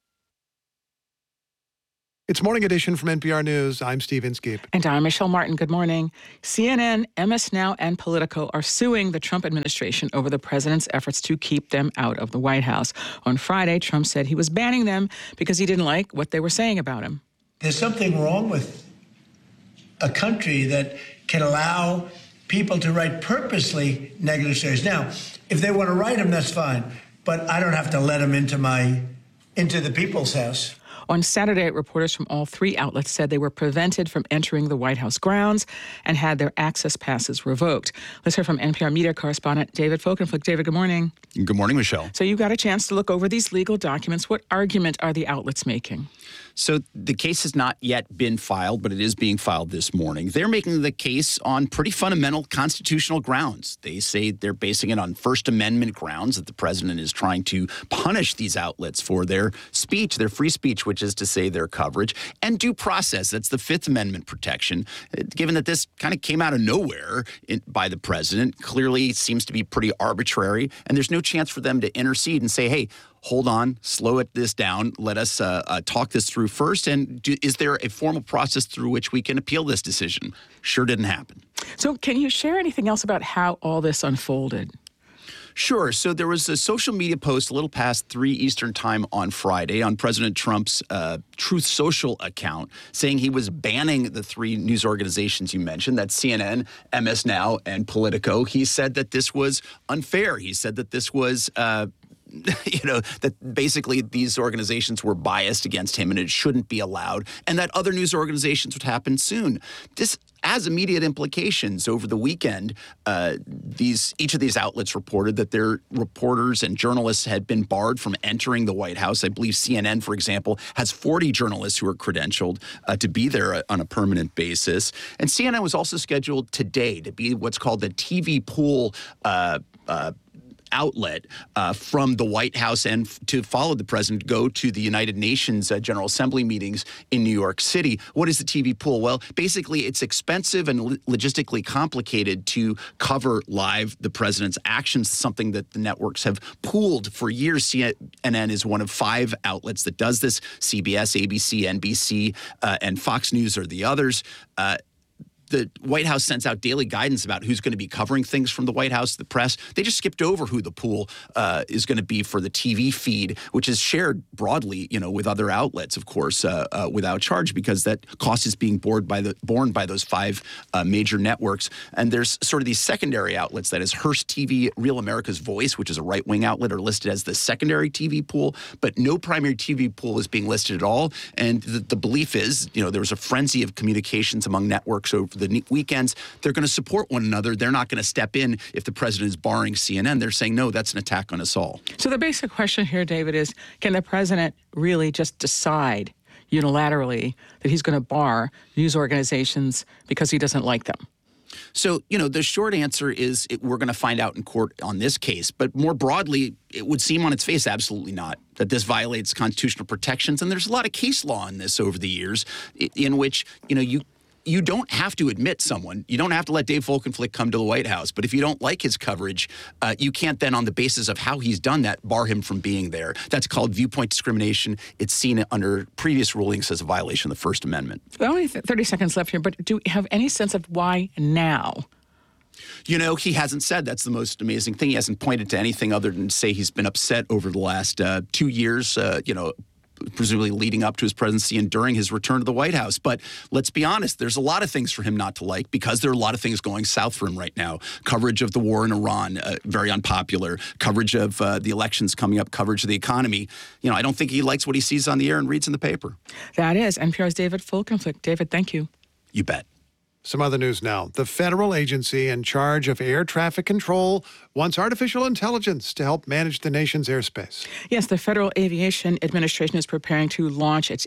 It's Morning Edition from NPR News. I'm Steve Inskeep. And I'm Michelle Martin. Good morning. CNN, MS Now, and Politico are suing the Trump administration over the president's efforts to keep them out of the White House. On Friday, Trump said he was banning them because he didn't like what they were saying about him. There's something wrong with a country that can allow people to write purposely negative stories. Now, if they want to write them, that's fine. But I don't have to let them into the People's House. On Saturday, reporters from all three outlets said they were prevented from entering the White House grounds and had their access passes revoked. Let's hear from NPR media correspondent David Folkenflik. David, good morning. Good morning, Michelle. So you got a chance to look over these legal documents. What argument are the outlets making? So the case has not yet been filed, but it is being filed this morning. They're making the case on pretty fundamental constitutional grounds. They say they're basing it on First Amendment grounds, that the president is trying to punish these outlets for their speech, their free speech, which is to say their coverage, and due process. That's the Fifth Amendment protection. Given that this kind of came out of nowhere by the president, clearly seems to be pretty arbitrary, and there's no chance for them to intercede and say, hey, hold on, slow this down. Let us talk this through first. And is there a formal process through which we can appeal this decision? Sure didn't happen. So can you share anything else about how all this unfolded? Sure. So there was a social media post a little past 3 Eastern time on Friday on President Trump's Truth Social account saying he was banning the three news organizations you mentioned, that's CNN, MS Now, and Politico. He said that this was unfair. He said that this was that basically these organizations were biased against him and it shouldn't be allowed, and that other news organizations would happen soon. This has immediate implications. Over the weekend, each of these outlets reported that their reporters and journalists had been barred from entering the White House. I believe CNN, for example, has 40 journalists who are credentialed to be there on a permanent basis. And CNN was also scheduled today to be what's called the TV pool outlet from the White House and to follow the president go to the United Nations General Assembly meetings in New York City. What is the TV pool? Well, basically, it's expensive and logistically complicated to cover live the president's actions, something that the networks have pooled for years. CNN is one of 5 outlets that does this. CBS, ABC, NBC, and Fox News are the others. The White House sends out daily guidance about who's going to be covering things from the White House, the press. They just skipped over who the pool is going to be for the TV feed, which is shared broadly, with other outlets, of course, without charge, because that cost is being borne by those 5 major networks. And there's sort of these secondary outlets, that is Hearst TV, Real America's Voice, which is a right-wing outlet, are listed as the secondary TV pool, but no primary TV pool is being listed at all. And the belief is, there was a frenzy of communications among networks over the weekends. They're going to support one another. They're not going to step in if the president is barring CNN. They're saying, no, that's an attack on us all. So the basic question here, David, is can the president really just decide unilaterally that he's going to bar news organizations because he doesn't like them? So, the short answer is we're going to find out in court on this case. But more broadly, it would seem on its face absolutely not, that this violates constitutional protections. And there's a lot of case law in this over the years in which, you don't have to admit someone. You don't have to let Dave Folkenflik come to the White House. But if you don't like his coverage, you can't then, on the basis of how he's done that, bar him from being there. That's called viewpoint discrimination. It's seen under previous rulings as a violation of the First Amendment. Only 30 seconds left here, but do we have any sense of why now? He hasn't said. That's the most amazing thing. He hasn't pointed to anything other than to say he's been upset over the last 2 years, presumably leading up to his presidency and during his return to the White House. But let's be honest, there's a lot of things for him not to like because there are a lot of things going south for him right now. Coverage of the war in Iran, very unpopular. Coverage of the elections coming up, coverage of the economy. I don't think he likes what he sees on the air and reads in the paper. That is NPR's David Folkenflik. David, thank you. You bet. Some other news now. The federal agency in charge of air traffic control wants artificial intelligence to help manage the nation's airspace. Yes, the Federal Aviation Administration is preparing to launch its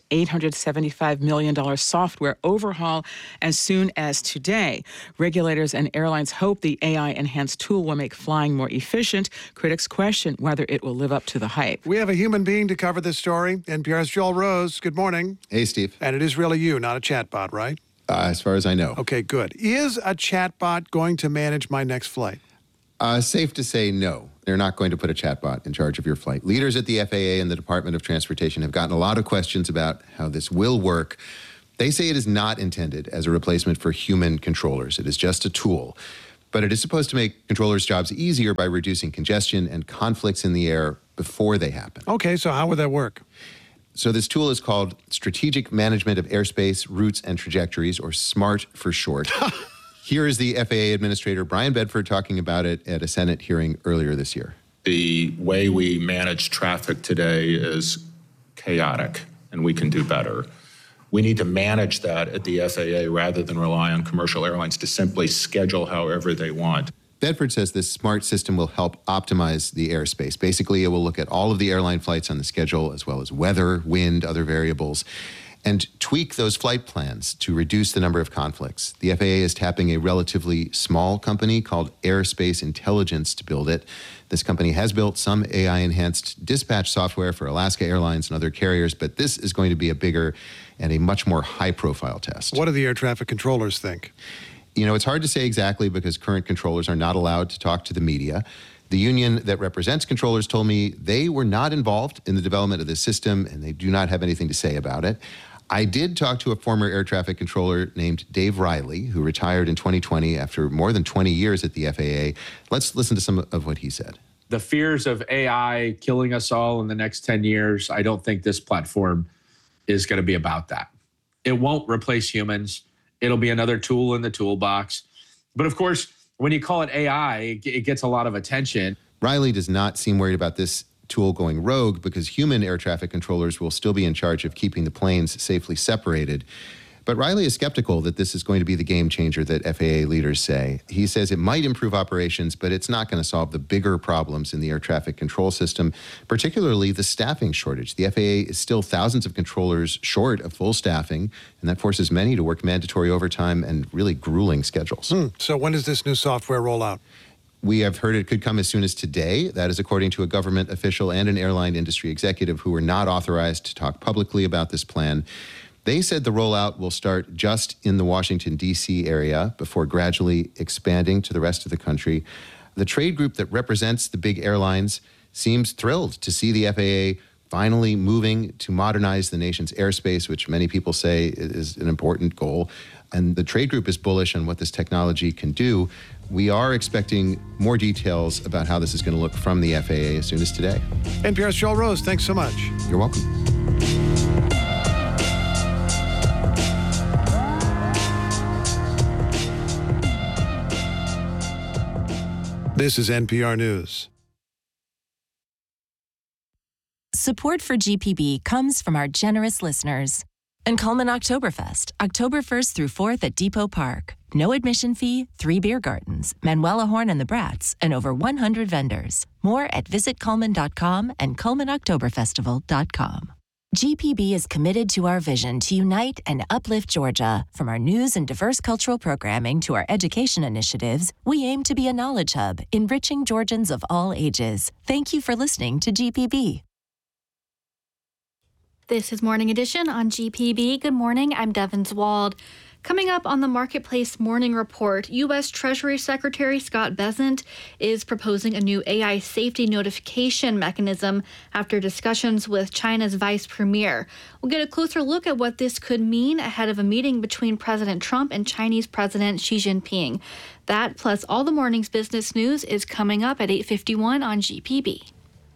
$875 million software overhaul as soon as today. Regulators and airlines hope the AI-enhanced tool will make flying more efficient. Critics question whether it will live up to the hype. We have a human being to cover this story. NPR's Joel Rose. Good morning. Hey, Steve. And it is really you, not a chatbot, right? As far as I know. Okay, good. Is a chatbot going to manage my next flight? Safe to say no. They're not going to put a chatbot in charge of your flight. Leaders at the FAA and the Department of Transportation have gotten a lot of questions about how this will work. They say it is not intended as a replacement for human controllers. It is just a tool. But it is supposed to make controllers' jobs easier by reducing congestion and conflicts in the air before they happen. Okay, so how would that work? So this tool is called Strategic Management of Airspace, Routes, and Trajectories, or SMART for short. Here is the FAA Administrator Brian Bedford talking about it at a Senate hearing earlier this year. The way we manage traffic today is chaotic, and we can do better. We need to manage that at the FAA rather than rely on commercial airlines to simply schedule however they want. Bedford says this SMART system will help optimize the airspace. Basically, it will look at all of the airline flights on the schedule, as well as weather, wind, other variables, and tweak those flight plans to reduce the number of conflicts. The FAA is tapping a relatively small company called Airspace Intelligence to build it. This company has built some AI-enhanced dispatch software for Alaska Airlines and other carriers, but this is going to be a bigger and a much more high-profile test. What do the air traffic controllers think? You know, it's hard to say exactly because current controllers are not allowed to talk to the media. The union that represents controllers told me they were not involved in the development of this system and they do not have anything to say about it. I did talk to a former air traffic controller named Dave Riley, who retired in 2020 after more than 20 years at the FAA. Let's listen to some of what he said. The fears of AI killing us all in the next 10 years, I don't think this platform is going to be about that. It won't replace humans. It'll be another tool in the toolbox. But of course, when you call it AI, it gets a lot of attention. Riley does not seem worried about this tool going rogue because human air traffic controllers will still be in charge of keeping the planes safely separated. But Riley is skeptical that this is going to be the game changer that FAA leaders say. He says it might improve operations, but it's not going to solve the bigger problems in the air traffic control system, particularly the staffing shortage. The FAA is still thousands of controllers short of full staffing, and that forces many to work mandatory overtime and really grueling schedules. So when does this new software roll out? We have heard it could come as soon as today. That is according to a government official and an airline industry executive who were not authorized to talk publicly about this plan. They said the rollout will start just in the Washington, D.C. area before gradually expanding to the rest of the country. The trade group that represents the big airlines seems thrilled to see the FAA finally moving to modernize the nation's airspace, which many people say is an important goal. And the trade group is bullish on what this technology can do. We are expecting more details about how this is going to look from the FAA as soon as today. NPR's Joel Rose, thanks so much. You're welcome. This is NPR News. Support for GPB comes from our generous listeners. And Coleman Oktoberfest, October 1st through 4th at Depot Park. No admission fee, 3 beer gardens, Manuela Horn and the Brats, and over 100 vendors. More at visitcoleman.com and ColemanOktoberfestival.com. GPB is committed to our vision to unite and uplift Georgia. From our news and diverse cultural programming to our education initiatives, we aim to be a knowledge hub, enriching Georgians of all ages. Thank you for listening to GPB. This is Morning Edition on GPB. Good morning, I'm Devin Zwald. Coming up on the Marketplace Morning Report, U.S. Treasury Secretary Scott Bessent is proposing a new AI safety notification mechanism after discussions with China's vice premier. We'll get a closer look at what this could mean ahead of a meeting between President Trump and Chinese President Xi Jinping. That, plus all the morning's business news, is coming up at 8:51 on GPB.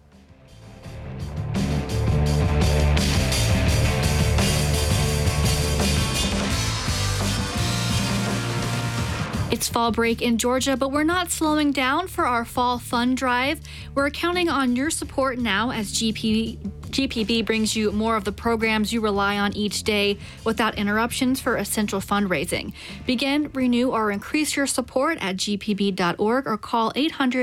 It's fall break in Georgia, but we're not slowing down for our fall fun drive. We're counting on your support now as GPB GPB brings you more of the programs you rely on each day without interruptions for essential fundraising. Begin, renew, or increase your support at gpb.org or call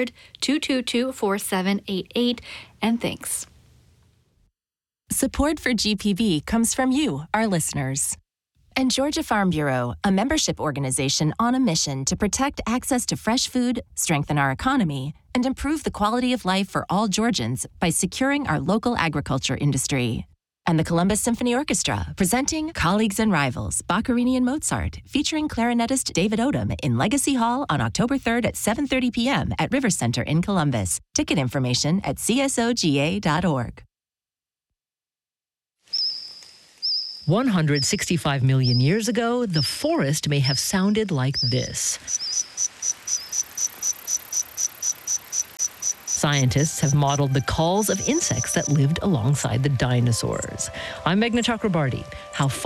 800-222-4788. And thanks. Support for GPB comes from you, our listeners. And Georgia Farm Bureau, a membership organization on a mission to protect access to fresh food, strengthen our economy, and improve the quality of life for all Georgians by securing our local agriculture industry. And the Columbus Symphony Orchestra, presenting Colleagues and Rivals, Boccherini and Mozart, featuring clarinetist David Odom in Legacy Hall on October 3rd at 7:30 p.m. at River Center in Columbus. Ticket information at csoga.org. 165 million years ago, the forest may have sounded like this. Scientists have modeled the calls of insects that lived alongside the dinosaurs. I'm Meghna Chakrabarty. How